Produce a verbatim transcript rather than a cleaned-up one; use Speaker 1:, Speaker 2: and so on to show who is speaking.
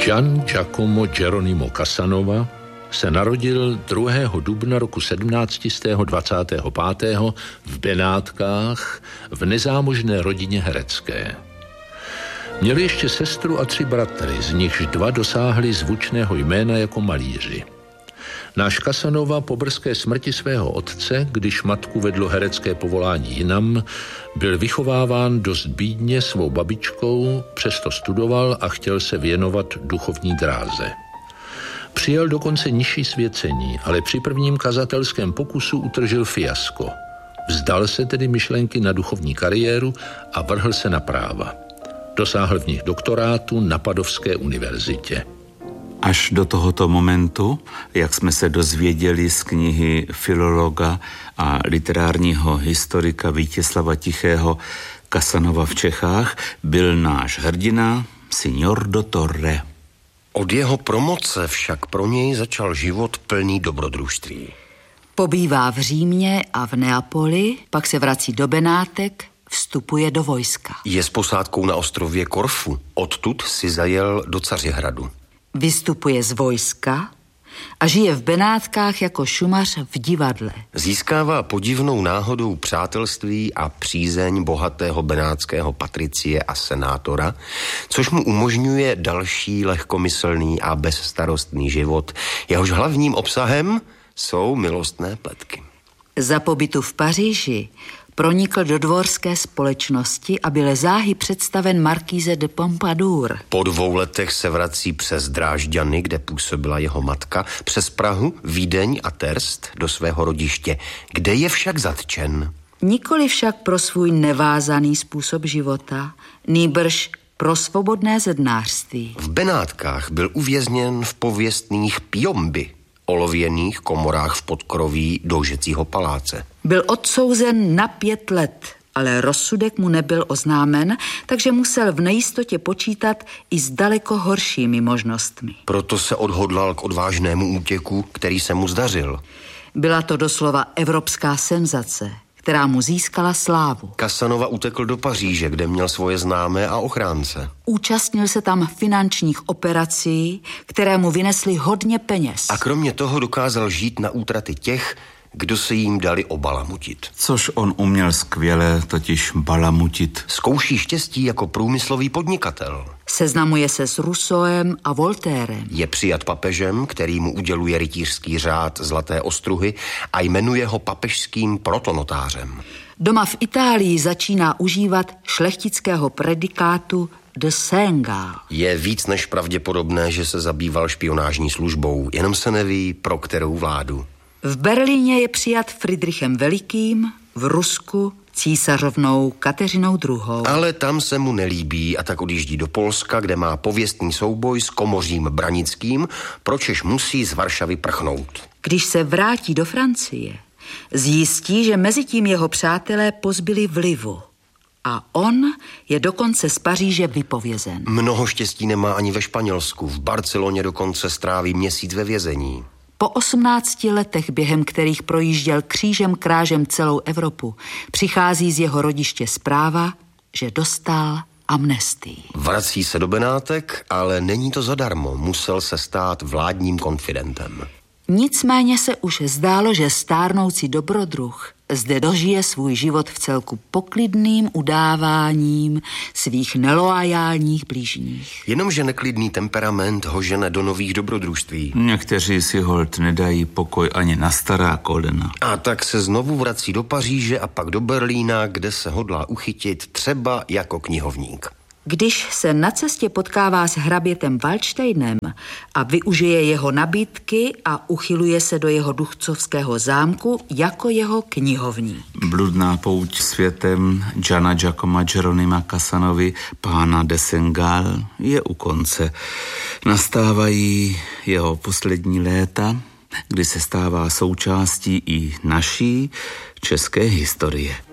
Speaker 1: Gian Giacomo Geronimo Casanova se narodil druhého dubna roku sedmnáct set dvacet pět v Benátkách v nezámožné rodině herecké. Měl ještě sestru a tři bratry, z nichž dva dosáhli zvučného jména jako malíři. Náš Casanova po brzké smrti svého otce, když matku vedlo herecké povolání jinam, byl vychováván dost bídně svou babičkou, přesto studoval a chtěl se věnovat duchovní dráze. Přijal dokonce nižší svěcení, ale při prvním kazatelském pokusu utržil fiasko. Vzdal se tedy myšlenky na duchovní kariéru a vrhl se na práva. Dosáhl v nich doktorátu na Padovské univerzitě.
Speaker 2: Až do tohoto momentu, jak jsme se dozvěděli z knihy filologa a literárního historika Vítězslava Tichého Casanova v Čechách, byl náš hrdina Signor Dottore.
Speaker 3: Od jeho promoce však pro něj začal život plný dobrodružství.
Speaker 4: Pobývá v Římě a v Neapoli, pak se vrací do Benátek, vstupuje do vojska.
Speaker 3: Je s posádkou na ostrově Korfu, odtud si zajel do Cařihradu.
Speaker 4: Vystupuje z vojska a žije v Benátkách jako šumař v divadle.
Speaker 3: Získává podivnou náhodou přátelství a přízeň bohatého benátského patricie a senátora, což mu umožňuje další lehkomyslný a bezstarostný život. Jehož hlavním obsahem jsou milostné pletky.
Speaker 4: Za pobytu v Paříži pronikl do dvorské společnosti a byl záhy představen markíze de Pompadour.
Speaker 3: Po dvou letech se vrací přes Drážďany, kde působila jeho matka, přes Prahu, Vídeň a Terst do svého rodiště, kde je však zatčen.
Speaker 4: Nikoli však pro svůj nevázaný způsob života, nýbrž pro svobodné zednářství.
Speaker 3: V Benátkách byl uvězněn v pověstných Piomby, olověných komorách v podkroví Doužecího paláce.
Speaker 4: Byl odsouzen na pět let, ale rozsudek mu nebyl oznámen, takže musel v nejistotě počítat i s daleko horšími možnostmi.
Speaker 3: Proto se odhodlal k odvážnému útěku, který se mu zdařil.
Speaker 4: Byla to doslova evropská senzace, která mu získala slávu.
Speaker 3: Casanova utekl do Paříže, kde měl svoje známé a ochránce.
Speaker 4: Účastnil se tam finančních operací, které mu vynesly hodně peněz.
Speaker 3: A kromě toho dokázal žít na útraty těch, kdo se jim dali obalamutit.
Speaker 2: Což on uměl skvěle, totiž balamutit.
Speaker 3: Zkouší štěstí jako průmyslový podnikatel.
Speaker 4: Seznamuje se s Rousseauem a Voltairem.
Speaker 3: Je přijat papežem, který mu uděluje rytířský řád Zlaté ostruhy a jmenuje ho papežským protonotářem.
Speaker 4: Doma v Itálii začíná užívat šlechtického predikátu de Sengal.
Speaker 3: Je víc než pravděpodobné, že se zabýval špionážní službou, jenom se neví, pro kterou vládu.
Speaker 4: V Berlíně je přijat Friedrichem Velikým, v Rusku císařovnou Kateřinou druhou.
Speaker 3: Ale tam se mu nelíbí a tak odjíždí do Polska, kde má pověstný souboj s komořím Branickým, pročež musí z Varšavy prchnout.
Speaker 4: Když se vrátí do Francie, zjistí, že mezitím jeho přátelé pozbyli vlivu a on je dokonce z Paříže vypovězen.
Speaker 3: Mnoho štěstí nemá ani ve Španělsku, v Barceloně dokonce stráví měsíc ve vězení.
Speaker 4: Po osmnácti letech, během kterých projížděl křížem krážem celou Evropu, přichází z jeho rodiště zpráva, že dostal amnestii.
Speaker 3: Vrací se do Benátek, ale není to zadarmo, musel se stát vládním konfidentem.
Speaker 4: Nicméně se už zdálo, že stárnoucí dobrodruh zde dožije svůj život v celku poklidným udáváním svých neloajálních blížních.
Speaker 3: Jenomže neklidný temperament ho žene do nových dobrodružství.
Speaker 2: Někteří si holt nedají pokoj ani na stará kolena.
Speaker 3: A tak se znovu vrací do Paříže a pak do Berlína, kde se hodlá uchytit třeba jako knihovník.
Speaker 4: Když se na cestě potkává s hrabětem Waldsteinem a využije jeho nabídky a uchyluje se do jeho duchcovského zámku jako jeho knihovník.
Speaker 2: Bludná pouť světem Giana Giacoma Geronima Casanovy, pána de Sengal, je u konce. Nastávají jeho poslední léta, kdy se stává součástí i naší české historie.